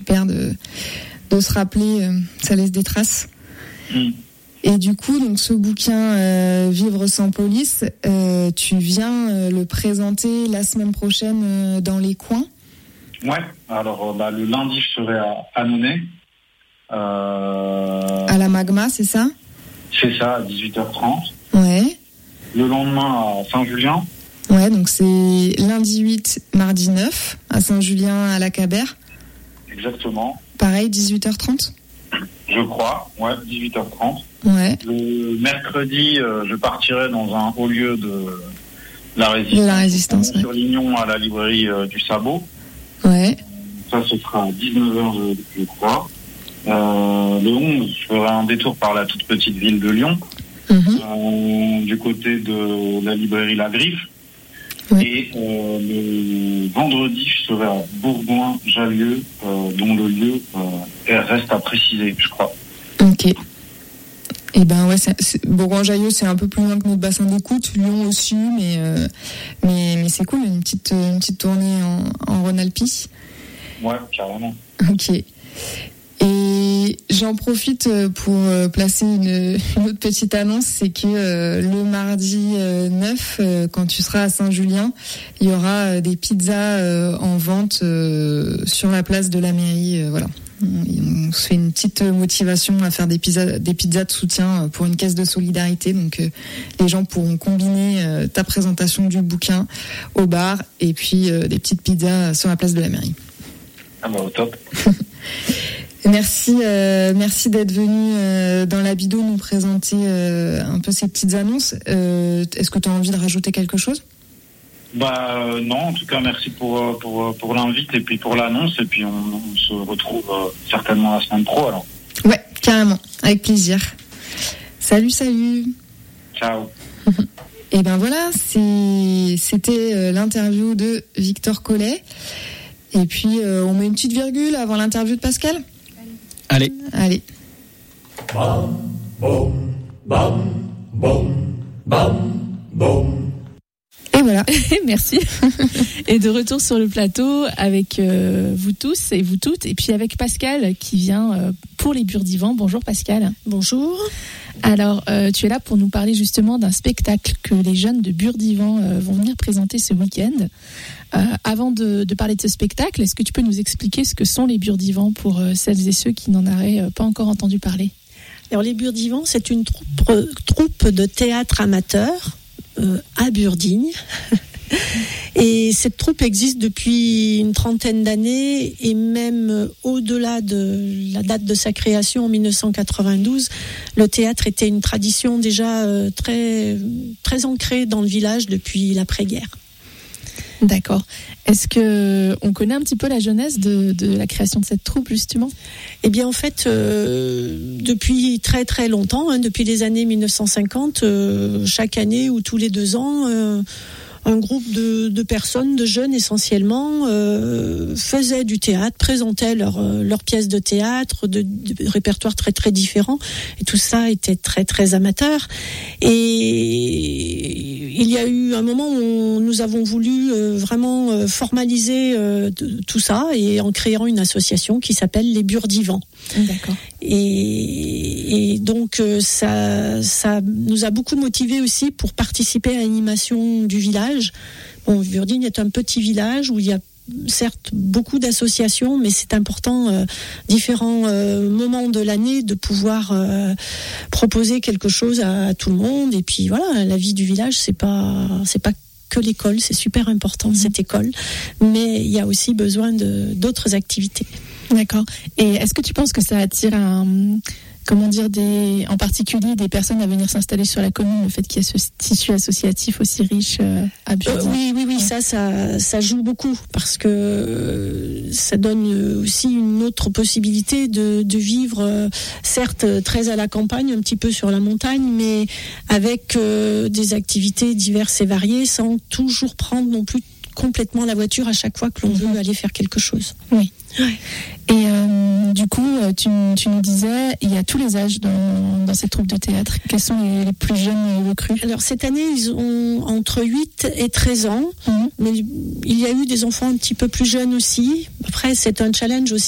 super de se rappeler, ça laisse des traces. Et du coup, donc ce bouquin Vivre sans police, tu viens le présenter la semaine prochaine dans les coins. Ouais, alors le lundi, je serai à Annonay. À la Magma, c'est ça ? C'est ça, à 18h30. Ouais. Le lendemain, à Saint-Julien. Ouais, donc c'est lundi 8, mardi 9, à Saint-Julien, à la Cabère. Exactement. Pareil, 18h30 ? Je crois, ouais, 18h30. Ouais. Le mercredi, je partirai dans un haut lieu de la Résistance. De la Résistance, sur Lignon, à la librairie du Sabot. Ouais. Ça, ce sera à 19h, je crois. Le 11, je ferai un détour par la toute petite ville de Lyon, du côté de la librairie La Griffe. Ouais. Et le vendredi, je serai à Bourgoin-Jallieu, dont le lieu reste à préciser, je crois. Ok. Et ben ouais, Bourgoin-Jallieu, c'est un peu plus loin que notre bassin d'écoute. Lyon aussi, mais c'est cool, une petite tournée en Rhône-Alpes. Ouais, carrément. Ok. Et j'en profite pour placer une autre petite annonce, c'est que le mardi 9, quand tu seras à Saint-Julien, il y aura des pizzas en vente sur la place de la mairie. Voilà. On se fait une petite motivation à faire des pizzas de soutien pour une caisse de solidarité. Donc les gens pourront combiner ta présentation du bouquin au bar et puis des petites pizzas sur la place de la mairie. Ah bah au top. Merci d'être venu dans l'Habido nous présenter un peu ces petites annonces. Est-ce que tu as envie de rajouter quelque chose ? Non, en tout cas merci pour l'invite et puis pour l'annonce, et puis on se retrouve certainement la semaine pro alors. Ouais, carrément, avec plaisir. Salut. Ciao. Et ben voilà, c'était l'interview de Victor Collet. Et puis on met une petite virgule avant l'interview de Pascal. Allez. Bam, boum, bam, boum, bam, boum. Et voilà. Merci. Et de retour sur le plateau avec vous tous et vous toutes, et puis avec Pascal qui vient pour les Burdivans. Bonjour Pascal. Bonjour. Alors, tu es là pour nous parler justement d'un spectacle que les jeunes de Burdivans vont venir présenter ce week-end. Avant de parler de ce spectacle, est-ce que tu peux nous expliquer ce que sont les Burdivans pour celles et ceux qui n'en auraient pas encore entendu parler ? Alors, les Burdivans, c'est une troupe de théâtre amateur à Burdigne. Et cette troupe existe depuis une trentaine d'années, et même au-delà de la date de sa création en 1992, le théâtre était une tradition déjà très, très ancrée dans le village depuis l'après-guerre. D'accord. Est-ce que on connaît un petit peu la genèse de la création de cette troupe, justement ? Eh bien, en fait, depuis très très longtemps, depuis les années 1950, chaque année ou tous les 2 ans, un groupe de personnes, de jeunes essentiellement, faisaient du théâtre, présentaient leurs pièces de théâtre, de répertoires très très différents, et tout ça était très très amateur. Et il y a eu un moment où nous avons voulu vraiment formaliser tout ça, et en créant une association qui s'appelle les Burdivans. D'accord. Et donc ça nous a beaucoup motivés aussi pour participer à l'animation du village. Bon, Burdigne est un petit village où il y a certes beaucoup d'associations, mais c'est important différents moments de l'année de pouvoir proposer quelque chose à tout le monde. Et puis voilà, la vie du village, c'est pas que l'école, c'est super important cette école, mais il y a aussi besoin d'autres activités. D'accord. Et est-ce que tu penses que ça attire en particulier des personnes à venir s'installer sur la commune, le fait qu'il y ait ce tissu associatif aussi riche à Burdigne ? Oui, ouais. ça joue beaucoup, parce que ça donne aussi une autre possibilité de vivre, certes très à la campagne, un petit peu sur la montagne, mais avec des activités diverses et variées, sans toujours prendre non plus complètement la voiture à chaque fois que l'on veut aller faire quelque chose. Oui. Ouais. Et du coup, tu nous disais, il y a tous les âges dans cette troupe de théâtre. Quels sont les plus jeunes recrues ? Alors cette année, ils ont entre 8 et 13 ans, mais il y a eu des enfants un petit peu plus jeunes aussi. Après, c'est un challenge aussi